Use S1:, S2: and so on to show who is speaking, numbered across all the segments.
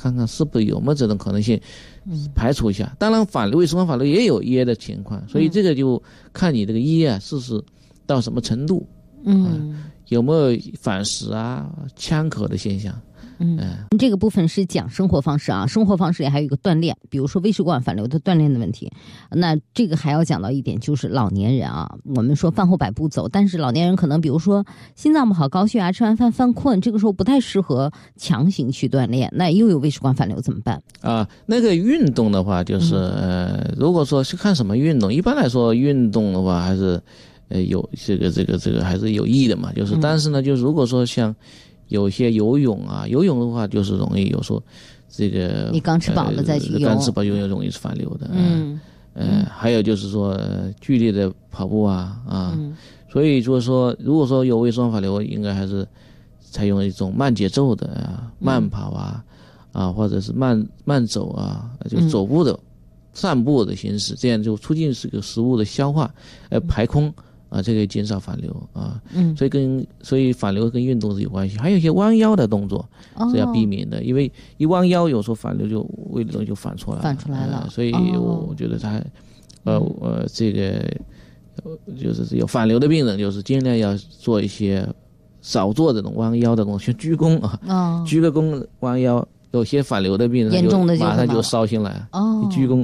S1: 看看是不是有没有这种可能性，排除一下。当然胃食管反流也有噎的情况，所以这个就看你这个噎啊是到什么程度，有没有反食啊、呛咳的现象。
S2: 这个部分是讲生活方式啊，生活方式里还有一个锻炼，比如说胃食管反流的锻炼的问题。那这个还要讲到一点，就是老年人啊，我们说饭后百步走，但是老年人可能比如说心脏不好、高血压，吃完饭犯困，这个时候不太适合强行去锻炼，那又有胃食管反流怎么办
S1: 啊？那个运动的话，就是如果说是看什么运动，一般来说运动的话还是有这个还是有益的嘛，就是但是呢，就是如果说像有些游泳的话就是容易有时候这个
S2: 你刚吃饱了再去游，
S1: 刚吃饱游泳容易是反流的。还有就是说剧烈的跑步所以就是说如果说有胃食管反流，应该还是采用一种慢节奏的慢跑或者是慢走就走步的散步的形式，这样就促进这个食物的消化排空这个减少反流所以反流跟运动是有关系。还有一些弯腰的动作是要避免的，因为一弯腰有时候反流就胃的东西就反出来了，所以我觉得他这个就是有反流的病人，就是尽量要做一些少做这种弯腰的动作，像鞠躬鞠个躬弯腰，有些反流的病人
S2: 严重的就
S1: 马上就烧心来鞠躬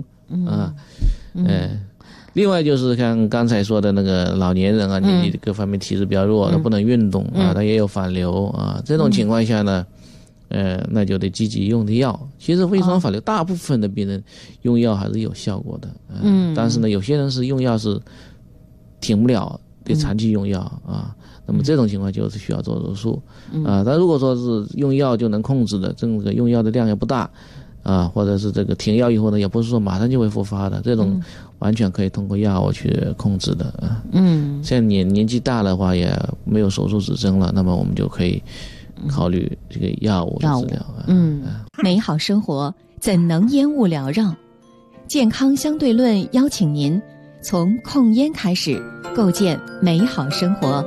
S1: 另外就是像刚才说的那个老年人年纪各方面体质比较弱，他不能运动他也有反流这种情况下呢那就得积极用的药。其实胃食管反流大部分的病人用药还是有效果的但是呢有些人是用药是停不了，得长期用药那么这种情况就是需要做手术但如果说是用药就能控制的，这个用药的量也不大或者是这个停药以后呢，也不是说马上就会复发的，这种完全可以通过药物去控制的像年纪大的话也没有手术指征了，那么我们就可以考虑这个药物的治疗
S3: 美好生活怎能烟雾缭绕？健康相对论邀请您从控烟开始，构建美好生活。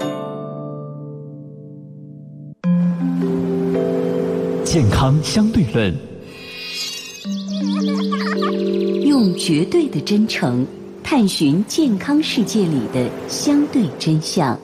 S4: 健康相对论，
S5: 用绝对的真诚探寻健康世界里的相对真相。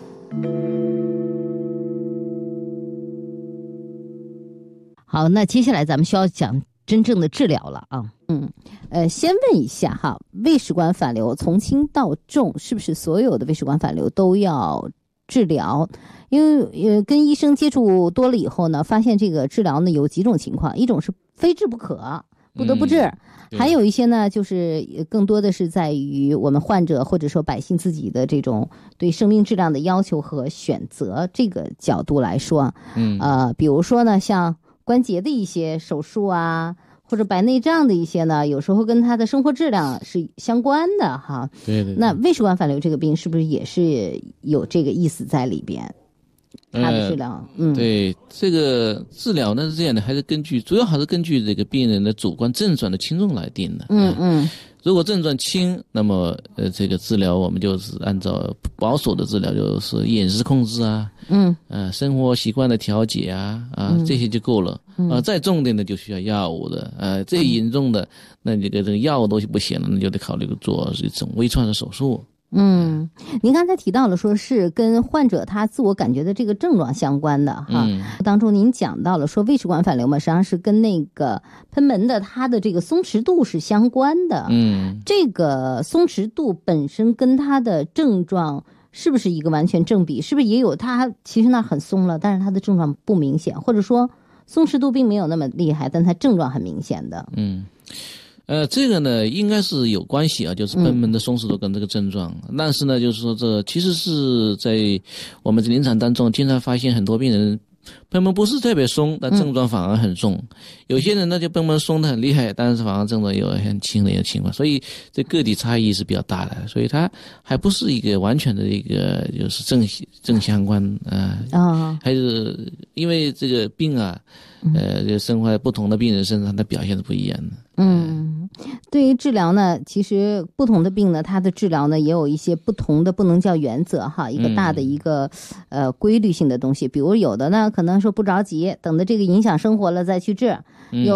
S2: 好，那接下来咱们需要讲真正的治疗了先问一下哈，胃食管反流从轻到重，是不是所有的胃食管反流都要治疗？因为跟医生接触多了以后呢，发现这个治疗呢有几种情况，一种是非治不可，不得不治，还有一些呢就是更多的是在于我们患者或者说百姓自己的这种对生命质量的要求和选择这个角度来说比如说呢像关节的一些手术或者白内障的一些呢，有时候跟他的生活质量是相关的哈。
S1: 对。
S2: 那胃食管反流这个病是不是也是有这个意思在里边？它的治疗
S1: 对，这个治疗呢是这样的，主要还是根据这个病人的主观症状的轻重来定的。如果症状轻，那么这个治疗我们就是按照保守的治疗，就是饮食控制生活习惯的调节这些就够了再重点的就需要药物的最严重的那这个药物东西不行了，那就得考虑做这种微创的手术。
S2: 您刚才提到了说是跟患者他自我感觉的这个症状相关的哈，当中您讲到了说胃食管反流嘛，实际上是跟那个贲门的它的这个松弛度是相关的。这个松弛度本身跟它的症状是不是一个完全正比？是不是也有它其实那很松了，但是它的症状不明显，或者说松弛度并没有那么厉害，但它症状很明显的？
S1: 这个呢应该是有关系就是贲门的松弛度跟这个症状但是呢就是说这其实是在我们临床当中经常发现很多病人贲门不是特别松，但症状反而很重有些人呢就贲门松得很厉害，但是反而症状有很轻的一个情况，所以这个体差异是比较大的，所以它还不是一个完全的一个就是正相关还是因为这个病生活在不同的病人身上，它表现是不一样的。
S2: 对于治疗呢，其实不同的病呢，它的治疗呢也有一些不同的，不能叫原则哈，一个大的一个规律性的东西。比如有的呢可能说不着急，等着这个影响生活了再去治